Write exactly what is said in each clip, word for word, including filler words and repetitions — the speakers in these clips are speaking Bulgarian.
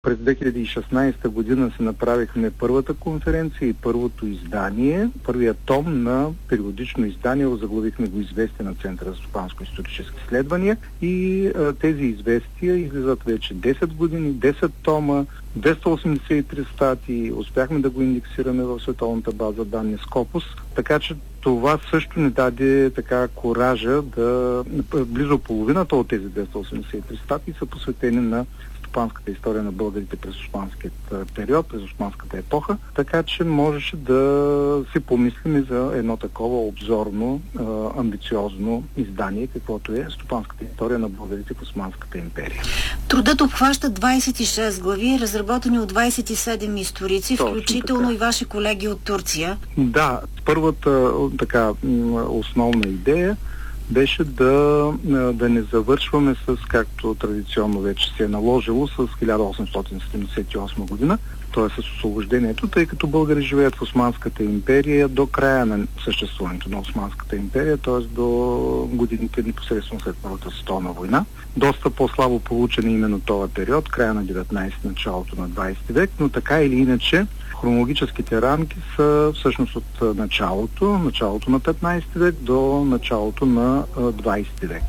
През две хиляди и шестнадесета година се направихме първата конференция и първото издание, първият том на периодично издание, озаглавихме го известие на Центъра за стопанско-исторически изследвания и а, тези известия излизат вече десет години, десет тома, двеста осемдесет и три статии, успяхме да го индексираме в световната база данни Scopus, така че това също ни даде така коража да... Близо половината от тези двеста осемдесет и три статии са посветени на стопанската история на българите през османският период, през османската епоха, така че можеше да си помислим и за едно такова обзорно, амбициозно издание, каквото е стопанската история на българите в Османската империя. Трудът обхваща двадесет и шест глави, разработени от двадесет и седем историци, Точно включително така. И ваши колеги от Турция. Да, първата така основна идея беше да, да не завършваме с, както традиционно вече се е наложило, с хиляда осемстотин седемдесет и осма година, т.е. с освобождението, тъй като българи живеят в Османската империя до края на съществуването на Османската империя, т.е. до годините непосредствено след Първата световна война. Доста по-слабо получен е именно този период, края на деветнадесети, началото на двадесети век, но така или иначе хронологическите рамки са всъщност от началото, началото на петнадесети век до началото на двадесети век.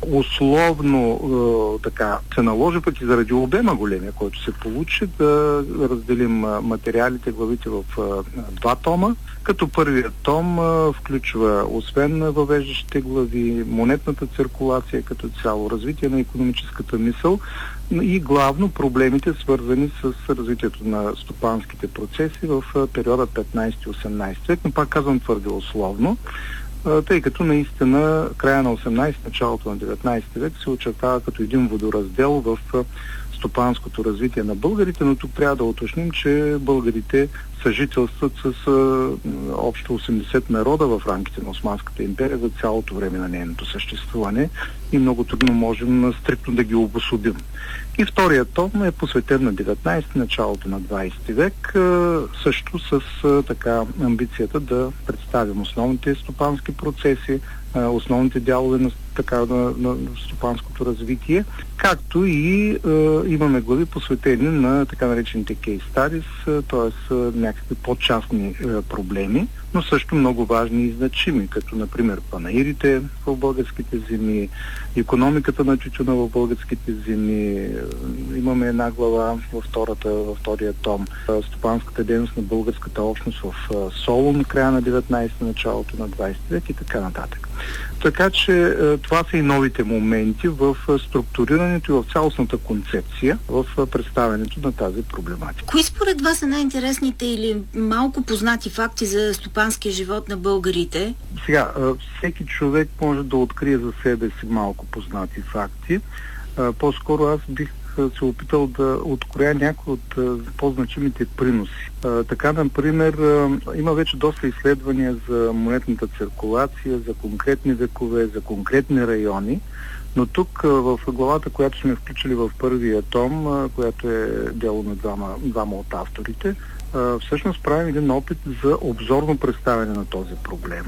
Условно така се наложи, пък и заради обема големия, който се получи, да разделим материалите, главите в два тома, като първият том включва освен въвеждащите глави, монетната циркулация като цяло, развитие на икономическата мисъл и главно проблемите, свързани с развитието на стопанските процеси в периода петнадесети-осемнадесети век, но пак казвам твърде условно, тъй като наистина края на осемнадесети, началото на деветнадесети век се очертава като един водораздел в стопанското развитие на българите, но тук трябва да уточним, че българите съжителстват с а, общо осемдесет народа в рамките на Османската империя за цялото време на нейното съществуване и много трудно можем стриктно да ги обособим. И вторият том е посветен на деветнадесети, началото на двадесети век, а, също с а, така амбицията да представим основните стопански процеси, а, основните дялове на, така, на, на стопанското развитие, както и а, имаме глави посветени на така наречените case studies, т.е. някакви по-частни а, проблеми, но също много важни и значими, като например панаирите в българските земи, икономиката на тютюна в българските земи. Имаме една глава във втората, във втория том, стопанската дейност на българската общност в Солун, края на деветнадесети, началото на двадесети век и така нататък. Така че това са и новите моменти в структурирането и в цялостната концепция в представянето на тази проблематика. Кои според вас са най-интересните или малко познати факти за стопанския живот на българите? Сега, всеки човек може да открие за себе си малко познати факти. По-скоро аз бих се опитал да откроя някои от по-значимите приноси. Така, например, има вече доста изследвания за монетната циркулация, за конкретни векове, за конкретни райони, но тук в главата, която сме включили в първия том, която е дело на двама, двама от авторите, всъщност правим един опит за обзорно представяне на този проблем.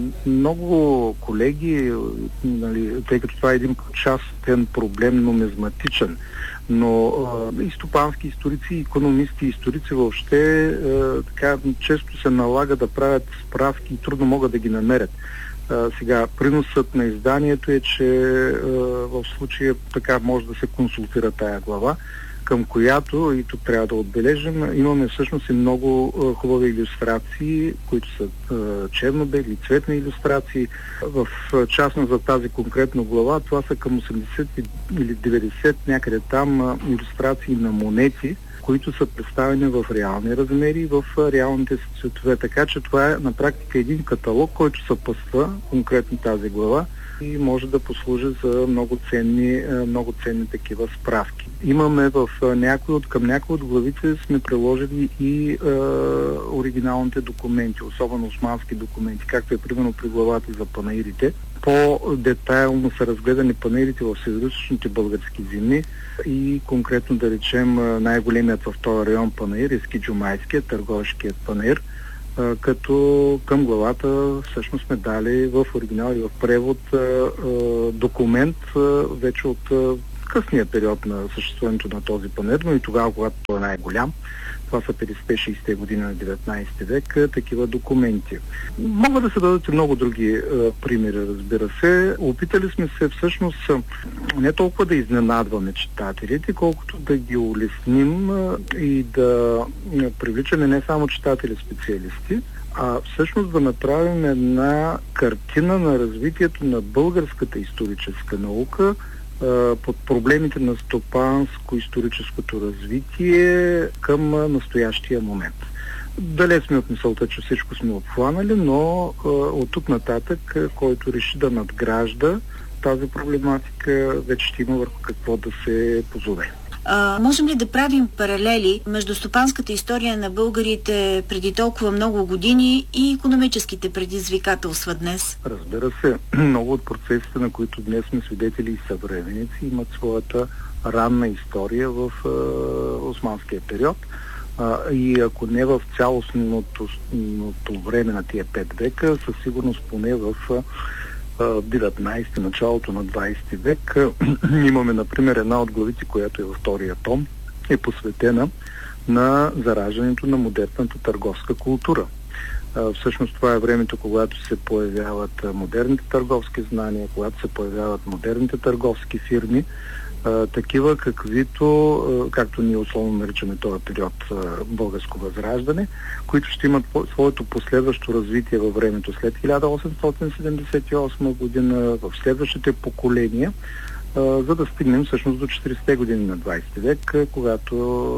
Много колеги, нали, тъй като това е един частен проблем, нумизматичен, но и стопански историци, и икономисти, и историци въобще така често се налага да правят справки и трудно могат да ги намерят. Сега, приносът на изданието е, че в случая така може да се консултира тая глава, към която, и тук трябва да отбележим, имаме всъщност и много uh, хубави илюстрации, които са uh, черно-бели, цветни илюстрации. В uh, частност за тази конкретна глава, това са към осемдесет или деветдесет някъде там uh, илюстрации на монети, които са представени в реални размери и в uh, реалните цветове. Така че това е на практика един каталог, който съпътства конкретно тази глава и може да послужи за много ценни, много ценни такива справки. Имаме в някои от, към някои от главите сме приложили и е, оригиналните документи, особено османски документи, както е примерно при главата за панаирите. По-детайлно са разгледани панаирите в североизточните български земи и конкретно да речем най-големият в този район панаир е скиджумайският, търговският панаир, като към главата всъщност сме дали в оригинал и в превод документ вече от по-късния период на съществуването на този панаир, но и тогава, когато той е най-голям, това са петдесетте-шейсетте години на деветнайсети век, такива документи. Могат да се дадат и много други е, примери, разбира се. Опитали сме се всъщност не толкова да изненадваме читателите, колкото да ги улесним е, и да е, привличаме не само читатели-специалисти, а всъщност да направим една картина на развитието на българската историческа наука под проблемите на стопанско-историческото развитие към настоящия момент. Далеч сме от мисълта, че всичко сме обхванали, но от тук нататък, който реши да надгражда тази проблематика, вече ще има върху какво да се позове. А, можем ли да правим паралели между стопанската история на българите преди толкова много години и икономическите предизвикателства днес? Разбира се, много от процесите, на които днес сме свидетели и съвременници, имат своята ранна история в е, османския период. А, и ако не в цялостното време на тия пет века, със сигурност поне в деветнайсети, началото на двайсети век. Имаме, например, една от главите, която е във втория том, е посветена на зараждането на модерната търговска култура. Всъщност това е времето, когато се появяват модерните търговски знания, когато се появяват модерните търговски фирми, такива каквито, както ние условно наричаме този период българско възраждане, които ще имат своето последващо развитие във времето след хиляда осемстотин седемдесет и осма година, в следващите поколения, за да стигнем всъщност до четиридесетте години на двайсети век, когато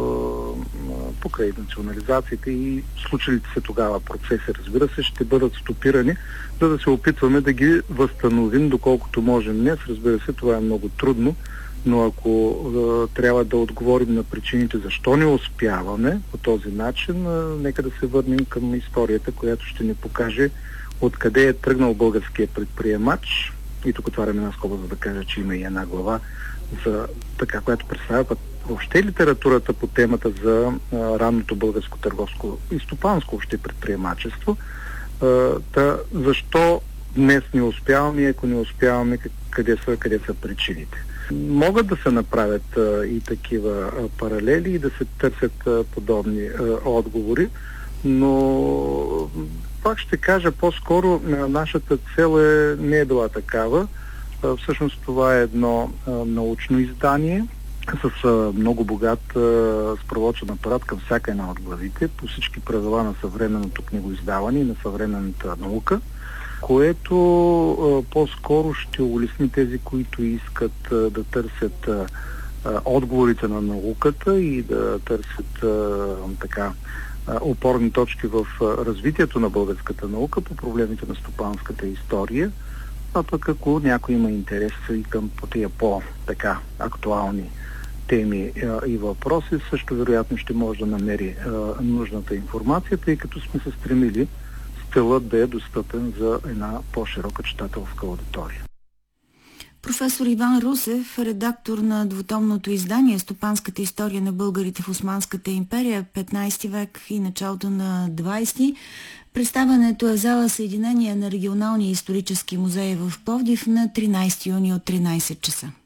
покрай национализацията и случилите се тогава процеси, разбира се, ще бъдат стопирани, за да се опитваме да ги възстановим доколкото можем днес. Разбира се, това е много трудно, но ако е, трябва да отговорим на причините защо не успяваме по този начин, е, нека да се върнем към историята, която ще ни покаже откъде е тръгнал българския предприемач. И тук отварям една скоба, за да кажа, че има и една глава, за така, която представя въобще литературата по темата за е, ранното българско търговско и стопанско въобще предприемачество. Е, та, защо днес не успяваме и ако не успяваме, къде са, къде са причините. Могат да се направят а, и такива а, паралели и да се търсят а, подобни а, отговори, но пак ще кажа по-скоро, а, нашата цел е, не е била такава. А, всъщност това е едно а, научно издание с а, много богат а, справочен апарат към всяка една от главите, по всички правила на съвременното книгоиздаване и на съвременната наука, което а, по-скоро ще улесни тези, които искат а, да търсят а, а, отговорите на науката и да търсят а, така а, опорни точки в а, развитието на българската наука по проблемите на стопанската история. А пък ако някой има интерес и към по тия по-така актуални теми а, и въпроси, също вероятно ще може да намери а, нужната информация, тъй като сме се стремили стилът да е достъпен за една по-широка читателска аудитория. Професор Иван Русев, редактор на двутомното издание «Стопанската история на българите в Османската империя, петнайсети век и началото на двайсети. Представянето е в зала Съединение на Регионалния исторически музей в Пловдив на тринайсети юни от тринайсет часа.